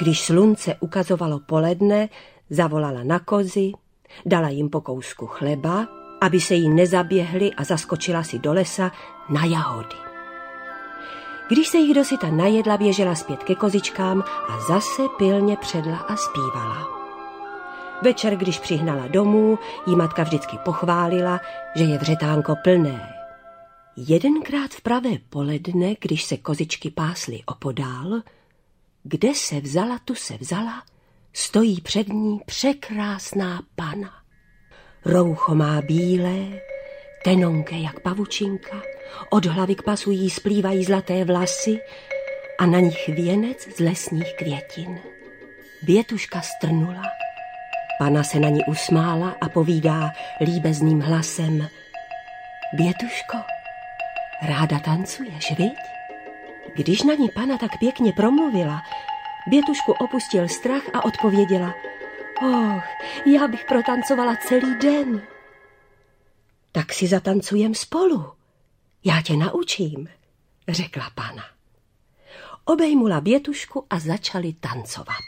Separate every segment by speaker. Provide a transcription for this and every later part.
Speaker 1: Když slunce ukazovalo poledne, zavolala na kozy, dala jim po kousku chleba, aby se jí nezaběhli, a zaskočila si do lesa na jahody. Když se jich dosyta najedla, běžela zpět ke kozičkám a zase pilně předla a zpívala. Večer, když přihnala domů, jí matka vždycky pochválila, že je vřetánko plné. Jedenkrát v pravé poledne, když se kozičky pásly opodál, kde se vzala, tu se vzala, stojí před ní překrásná pana. Roucho má bílé, tenonké jak pavučinka, od hlavy k pasu jí splývají zlaté vlasy a na nich věnec z lesních květin. Bětuška strnula. Pana se na ní usmála a povídá líbezným hlasem: Bětuško, ráda tancuješ, viď? Když na ní pana tak pěkně promluvila, Bětušku opustil strach a odpověděla: já bych protancovala celý den. Tak si zatancujem spolu, já tě naučím, řekla pana. Obejmula Bětušku a začali tancovat.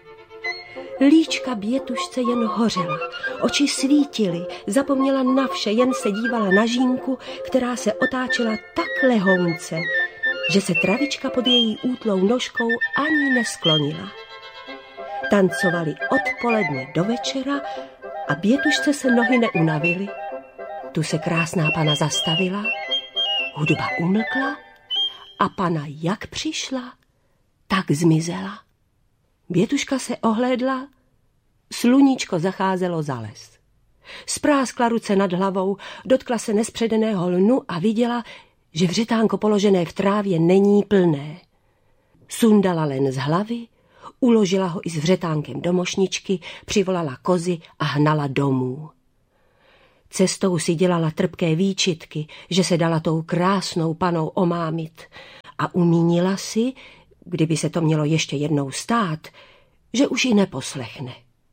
Speaker 1: Líčka Bětušce jen hořela, oči svítily, zapomněla na vše, jen se dívala na Žínku, která se otáčela tak lehounce, že se travička pod její útlou nožkou ani nesklonila. Tancovali od poledne do večera a Bětušce se nohy neunavily. Tu se krásná pana zastavila, hudba umlkla a pana jak přišla, tak zmizela. Bětuška se ohlédla, sluníčko zacházelo za les. Spráskla ruce nad hlavou, dotkla se nespředeného lnu a viděla, že vřetánko položené v trávě není plné. Sundala len z hlavy, uložila ho i s vřetánkem do mošničky, přivolala kozy a hnala domů. Cestou si dělala trpké výčitky, že se dala tou krásnou panou omámit, a umínila si, kdyby se to mělo ještě jednou stát, že už ji neposlechne.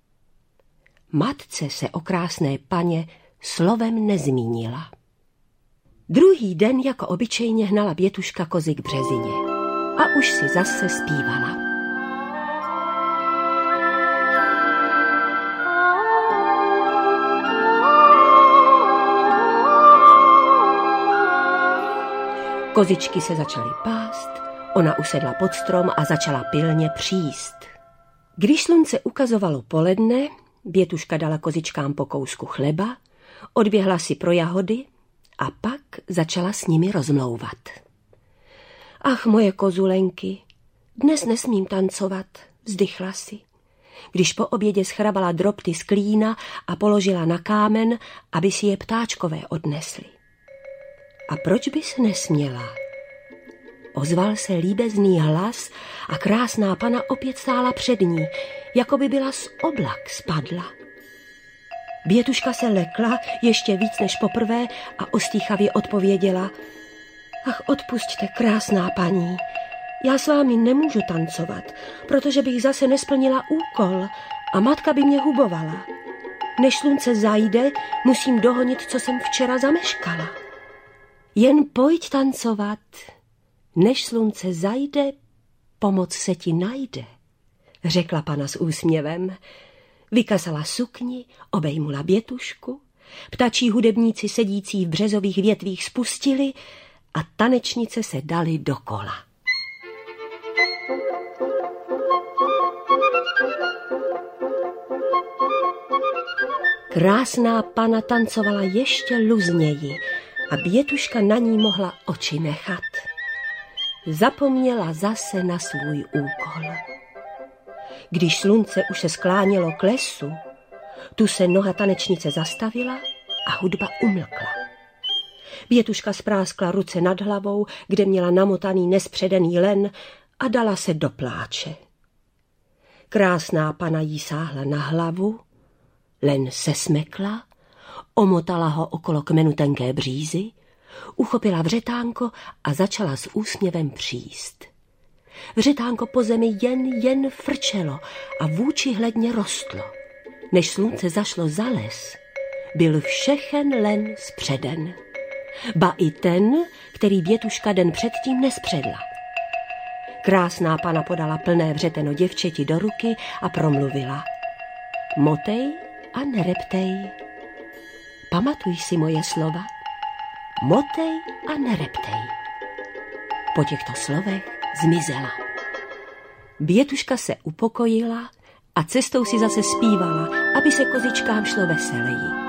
Speaker 1: Matce se o krásné paně slovem nezmínila. Druhý den jako obyčejně hnala Bětuška kozy k březině a už si zase zpívala. Kozičky se začaly pást, ona usedla pod strom a začala pilně příst. Když slunce ukazovalo poledne, Bětuška dala kozičkám po kousku chleba, odběhla si pro jahody a pak začala s nimi rozmlouvat. Ach, moje kozulenky, dnes nesmím tancovat, vzdychla si, když po obědě schrabala drobty z klína a položila na kámen, aby si je ptáčkové odnesli. A proč bys nesměla? Ozval se líbezný hlas a krásná pana opět stála před ní, jako by byla z oblak spadla. Bětuška se lekla ještě víc než poprvé a ostýchavě odpověděla: Ach, odpusťte, krásná paní, já s vámi nemůžu tancovat, protože bych zase nesplnila úkol a matka by mě hubovala. Než slunce zajde, musím dohonit, co jsem včera zameškala. Jen pojď tancovat, než slunce zajde, pomoc se ti najde, řekla pana s úsměvem. Vykasala sukni, obejmula Bětušku, ptačí hudebníci sedící v březových větvích spustili a tanečnice se dali dokola. Krásná pana tancovala ještě luzněji a Bětuška na ní mohla oči nechat. Zapomněla zase na svůj úkol. Když slunce už se sklánělo k lesu, tu se noha tanečnice zastavila a hudba umlkla. Bětuška spráskla ruce nad hlavou, kde měla namotaný nespředený len, a dala se do pláče. Krásná pana jí sáhla na hlavu, len se smekla, omotala ho okolo kmenu tenké břízy, uchopila vřetánko a začala s úsměvem příst. Vřetánko po zemi jen frčelo a vůči hledně rostlo. Než slunce zašlo za les, byl všechen len spředen. Ba i ten, který Bětuška den předtím nespředla. Krásná pana podala plné vřeteno děvčeti do ruky a promluvila. Motej a nereptej. Pamatuj si moje slova. Motej a nereptej. Po těchto slovech zmizela. Bětuška se upokojila a cestou si zase zpívala, aby se kozičkám šlo veseleji.